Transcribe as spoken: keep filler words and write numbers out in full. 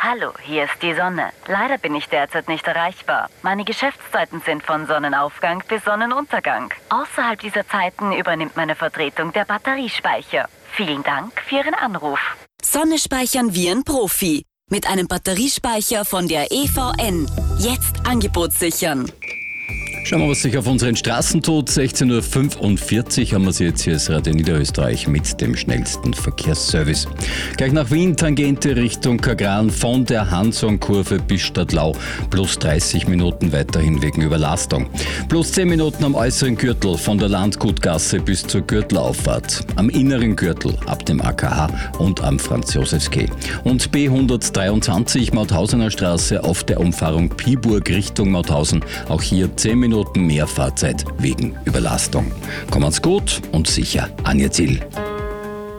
Hallo, hier ist die Sonne. Leider bin ich derzeit nicht erreichbar. Meine Geschäftszeiten sind von Sonnenaufgang bis Sonnenuntergang. Außerhalb dieser Zeiten übernimmt meine Vertretung der Batteriespeicher. Vielen Dank für Ihren Anruf. Sonne speichern wie ein Profi. Mit einem Batteriespeicher von der E V N. Jetzt Angebot sichern. Schauen wir, was sich auf unseren Straßen tut. sechzehn Uhr fünfundvierzig haben wir Sie jetzt hier als Radio Niederösterreich mit dem schnellsten Verkehrsservice. Gleich nach Wien, Tangente Richtung Kagran von der Hanson-Kurve bis Stadtlau. Plus dreißig Minuten weiterhin wegen Überlastung. Plus zehn Minuten am äußeren Gürtel von der Landgutgasse bis zur Gürtelauffahrt. Am inneren Gürtel ab dem A K H und am Franz-Josefs-Quai. Und B hundertdreiundzwanzig Mauthausener Straße auf der Umfahrung Piburg Richtung Mauthausen. Auch hier zehn Minuten mehr Fahrzeit wegen Überlastung. Kommen's gut und sicher an Ihr Ziel.